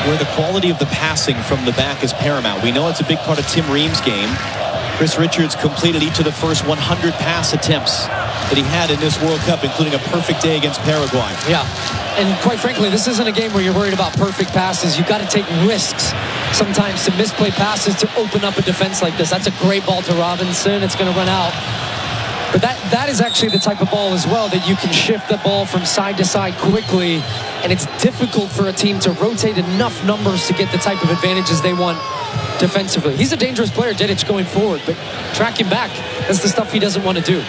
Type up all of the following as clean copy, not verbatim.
where the quality of the passing from the back is paramount. We know it's a big part of Tim Ream's game. Chris Richards completed each of the first 100 pass attempts that he had in this World Cup, including a perfect day against Paraguay. Yeah, and quite frankly, this isn't a game where you're worried about perfect passes. You've got to take risks sometimes to misplay passes to open up a defense like this. That's a great ball to Robinson. It's going to run out. But that is actually the type of ball as well that you can shift the ball from side to side quickly, and it's difficult for a team to rotate enough numbers to get the type of advantages they want defensively. He's a dangerous player, Dedic, going forward, but track him back, that's the stuff he doesn't want to do.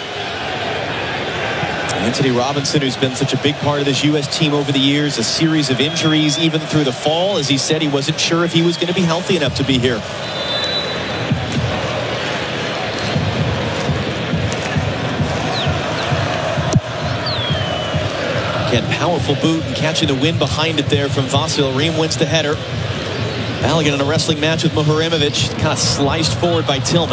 Anthony Robinson, who's been such a big part of this U.S. team over the years, a series of injuries even through the fall. As he said, he wasn't sure if he was going to be healthy enough to be here. Again, powerful boot and catching the wind behind it there from Vasil. Ream wins the header. Balogun in a wrestling match with Muharemovic, kind of sliced forward by Tillman.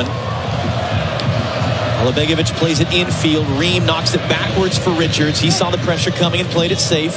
Alabegovic plays it infield. Ream knocks it backwards for Richards. He saw the pressure coming and played it safe.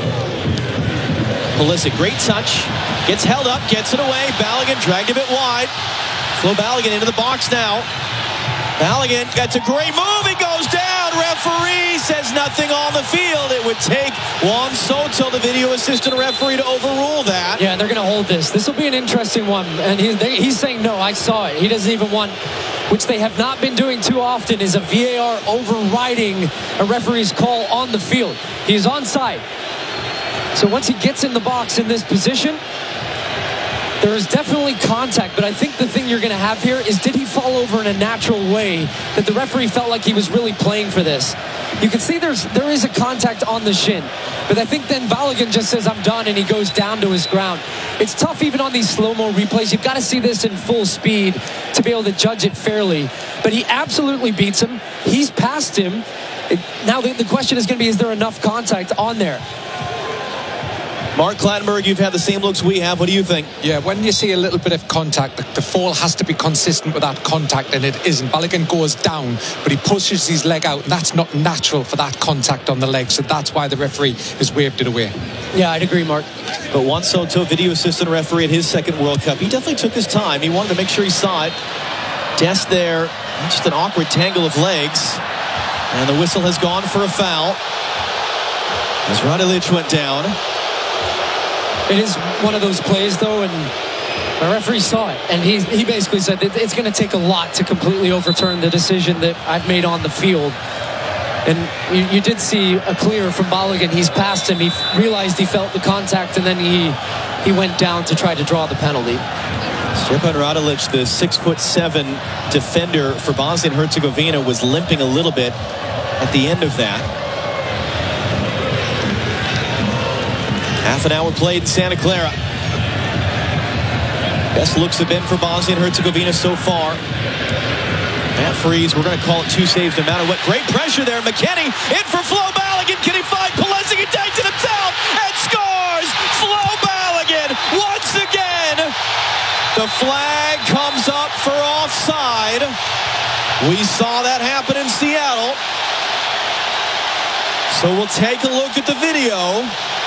Pulisic, great touch. Gets held up, gets it away. Balogun dragged a bit wide. Flo Balogun into the box now. Balogun, that's a great move. He goes down. Referee says nothing on the field. It would take Juan Soto, the video assistant referee, to overrule that. Yeah, they're going to hold this. This will be an interesting one. And he's saying, no, I saw it. He doesn't even want, which they have not been doing too often, is a VAR overriding a referee's call on the field. He is onside. So once he gets in the box in this position, there is definitely contact, but I think the thing you're going to have here is, did he fall over in a natural way that the referee felt like he was really playing for this? You can see there is a contact on the shin, but I think then Balogun just says, I'm done, and he goes down to his ground. It's tough even on these slow-mo replays. You've got to see this in full speed to be able to judge it fairly, but he absolutely beats him. He's past him. Now the question is going to be, is there enough contact on there? Mark Clattenburg, you've had the same looks we have. What do you think? Yeah, when you see a little bit of contact, the fall has to be consistent with that contact, and it isn't. Balogun goes down, but he pushes his leg out, and that's not natural for that contact on the leg, so that's why the referee has waved it away. Yeah, I'd agree, Mark. But Juan Soto, video assistant referee at his second World Cup, he definitely took his time. He wanted to make sure he saw it. Dest there, just an awkward tangle of legs. And the whistle has gone for a foul as Radilic went down. It is one of those plays, though, and the referee saw it, and he basically said that it's going to take a lot to completely overturn the decision that I've made on the field. And you did see a clear from Balogun. He's past him. He realized he felt the contact, and then he went down to try to draw the penalty. Stjepan Radilic, the 6'7" defender for Bosnia and Herzegovina, was limping a little bit at the end of that. Half an hour played in Santa Clara. Best looks have been for Bosnia and Herzegovina so far. Matt Freese, we're going to call it 2 saves no matter what. Great pressure there. McKennie in for Flo Balogun. Can he find Pulisic? He takes it himself and scores! Flo Balogun once again. The flag comes up for offside. We saw that happen in Seattle. So we'll take a look at the video.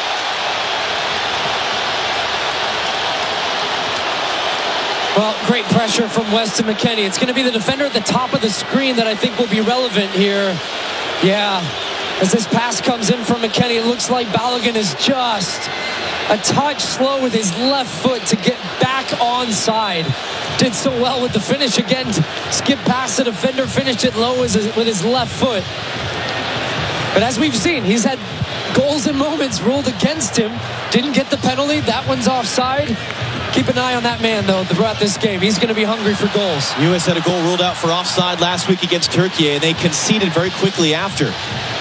Well, great pressure from Weston McKennie. It's going to be the defender at the top of the screen that I think will be relevant here. Yeah, as this pass comes in from McKennie, it looks like Balogun is just a touch slow with his left foot to get back onside. Did so well with the finish again. Skip past the defender, finished it low with his left foot. But as we've seen, he's had goals and moments ruled against him. Didn't get the penalty. That one's offside. Keep an eye on that man, though, throughout this game. He's going to be hungry for goals. U.S. had a goal ruled out for offside last week against Turkey, and they conceded very quickly after.